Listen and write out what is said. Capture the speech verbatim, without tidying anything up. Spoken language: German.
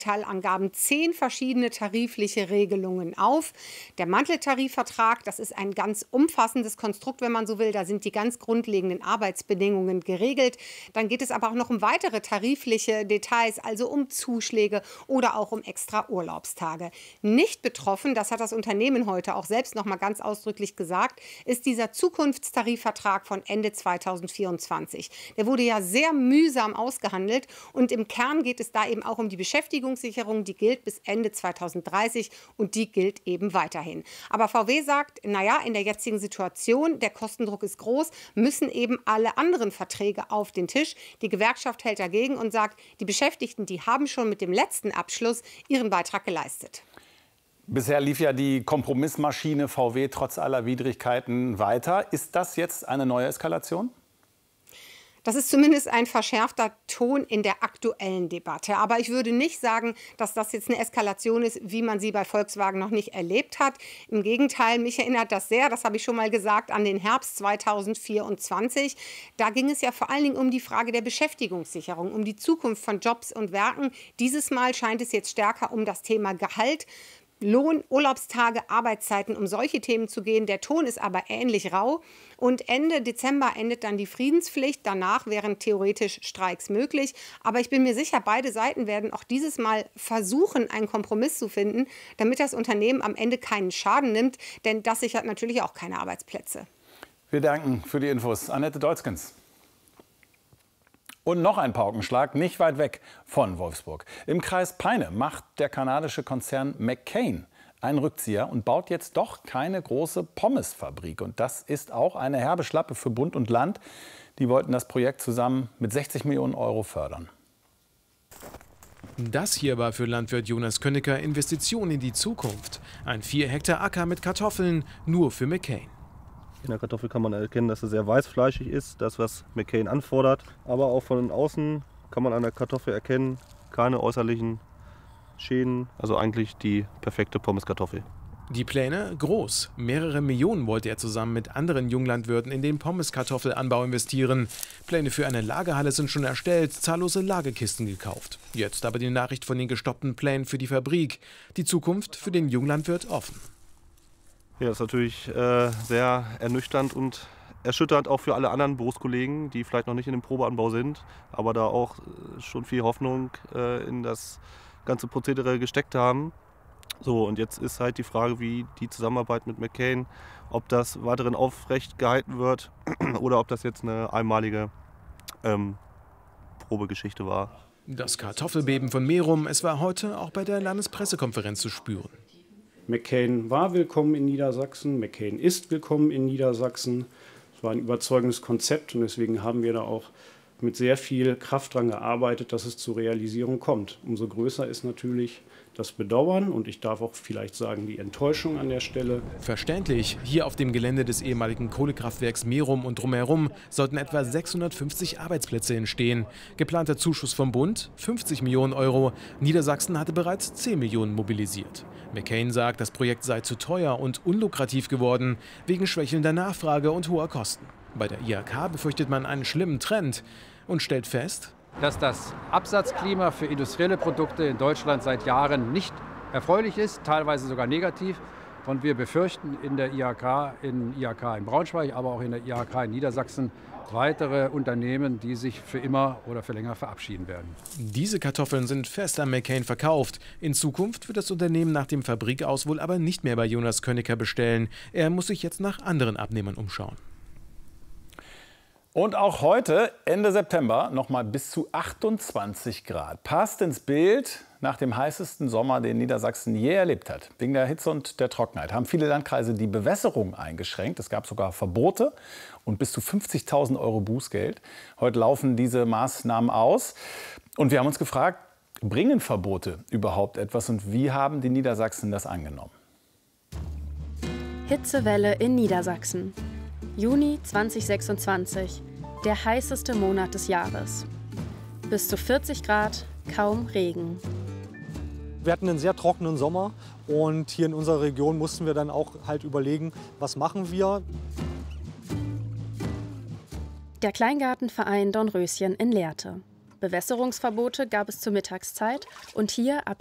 Angaben zehn verschiedene tarifliche Regelungen auf. Der Manteltarifvertrag, das ist ein ganz umfassendes Konstrukt, wenn man so will. Da sind die ganz grundlegenden Arbeitsbedingungen geregelt. Dann geht es aber auch noch um weitere tarifliche Details, also um Zuschläge oder auch um extra Urlaubstage. Nicht betroffen, das hat das Unternehmen heute auch selbst noch mal ganz ausdrücklich gesagt, ist dieser Zukunftstarifvertrag von Ende zweitausendvierundzwanzig. Der wurde ja sehr mühsam ausgehandelt und im Kern geht es da eben auch um die Beschäftigung. Die gilt bis Ende zweitausenddreißig und die gilt eben weiterhin. Aber V W sagt, naja, in der jetzigen Situation, der Kostendruck ist groß, müssen eben alle anderen Verträge auf den Tisch. Die Gewerkschaft hält dagegen und sagt, die Beschäftigten, die haben schon mit dem letzten Abschluss ihren Beitrag geleistet. Bisher lief ja die Kompromissmaschine V W trotz aller Widrigkeiten weiter. Ist das jetzt eine neue Eskalation? Das ist zumindest ein verschärfter Ton in der aktuellen Debatte. Aber ich würde nicht sagen, dass das jetzt eine Eskalation ist, wie man sie bei Volkswagen noch nicht erlebt hat. Im Gegenteil, mich erinnert das sehr, das habe ich schon mal gesagt, an den Herbst zweitausendvierundzwanzig. Da ging es ja vor allen Dingen um die Frage der Beschäftigungssicherung, um die Zukunft von Jobs und Werken. Dieses Mal scheint es jetzt stärker um das Thema Gehalt, Lohn, Urlaubstage, Arbeitszeiten, um solche Themen zu gehen. Der Ton ist aber ähnlich rau. Und Ende Dezember endet dann die Friedenspflicht. Danach wären theoretisch Streiks möglich. Aber ich bin mir sicher, beide Seiten werden auch dieses Mal versuchen, einen Kompromiss zu finden, damit das Unternehmen am Ende keinen Schaden nimmt. Denn das sichert natürlich auch keine Arbeitsplätze. Wir danken für die Infos. Annette Deutzgens. Und noch ein Paukenschlag, nicht weit weg von Wolfsburg. Im Kreis Peine macht der kanadische Konzern McCain einen Rückzieher und baut jetzt doch keine große Pommesfabrik. Und das ist auch eine herbe Schlappe für Bund und Land. Die wollten das Projekt zusammen mit sechzig Millionen Euro fördern. Das hier war für Landwirt Jonas Könnecker Investition in die Zukunft. Ein vier Hektar Acker mit Kartoffeln, nur für McCain. In der Kartoffel kann man erkennen, dass sie sehr weißfleischig ist, das was McCain anfordert. Aber auch von außen kann man an der Kartoffel erkennen, keine äußerlichen Schäden. Also eigentlich die perfekte Pommeskartoffel. Die Pläne groß. Mehrere Millionen wollte er zusammen mit anderen Junglandwirten in den Pommeskartoffelanbau investieren. Pläne für eine Lagerhalle sind schon erstellt, zahllose Lagerkisten gekauft. Jetzt aber die Nachricht von den gestoppten Plänen für die Fabrik. Die Zukunft für den Junglandwirt offen. Ja, das ist natürlich äh, sehr ernüchternd und erschütternd auch für alle anderen Berufskollegen, die vielleicht noch nicht in dem Probeanbau sind, aber da auch äh, schon viel Hoffnung äh, in das ganze Prozedere gesteckt haben. So, und jetzt ist halt die Frage, wie die Zusammenarbeit mit McCain, ob das weiterhin aufrecht gehalten wird oder ob das jetzt eine einmalige ähm, Probegeschichte war. Das Kartoffelbeben von Merum, es war heute auch bei der Landespressekonferenz zu spüren. McCain war willkommen in Niedersachsen, McCain ist willkommen in Niedersachsen. Es war ein überzeugendes Konzept und deswegen haben wir da auch mit sehr viel Kraft daran gearbeitet, dass es zur Realisierung kommt. Umso größer ist natürlich das Bedauern und ich darf auch vielleicht sagen, die Enttäuschung an der Stelle. Verständlich, hier auf dem Gelände des ehemaligen Kohlekraftwerks Merum und drumherum sollten etwa sechshundertfünfzig Arbeitsplätze entstehen. Geplanter Zuschuss vom Bund, fünfzig Millionen Euro. Niedersachsen hatte bereits zehn Millionen mobilisiert. McCain sagt, das Projekt sei zu teuer und unlukrativ geworden, wegen schwächelnder Nachfrage und hoher Kosten. Bei der I H K befürchtet man einen schlimmen Trend und stellt fest, dass das Absatzklima für industrielle Produkte in Deutschland seit Jahren nicht erfreulich ist, teilweise sogar negativ. Und wir befürchten in der I H K, in I H K in Braunschweig, aber auch in der I H K in Niedersachsen weitere Unternehmen, die sich für immer oder für länger verabschieden werden. Diese Kartoffeln sind fest an McCain verkauft. In Zukunft wird das Unternehmen nach dem Fabrikaus wohl aber nicht mehr bei Jonas Könnecker bestellen. Er muss sich jetzt nach anderen Abnehmern umschauen. Und auch heute, Ende September, noch mal bis zu achtundzwanzig Grad. Passt ins Bild nach dem heißesten Sommer, den Niedersachsen je erlebt hat. Wegen der Hitze und der Trockenheit haben viele Landkreise die Bewässerung eingeschränkt. Es gab sogar Verbote und bis zu fünfzigtausend Euro Bußgeld. Heute laufen diese Maßnahmen aus. Und wir haben uns gefragt, bringen Verbote überhaupt etwas und wie haben die Niedersachsen das angenommen? Hitzewelle in Niedersachsen. Juni zweitausendsechsundzwanzig, der heißeste Monat des Jahres. Bis zu vierzig Grad, kaum Regen. Wir hatten einen sehr trockenen Sommer und hier in unserer Region mussten wir dann auch halt überlegen, was machen wir. Der Kleingartenverein Dornröschen in Lehrte. Bewässerungsverbote gab es zur Mittagszeit und hier ab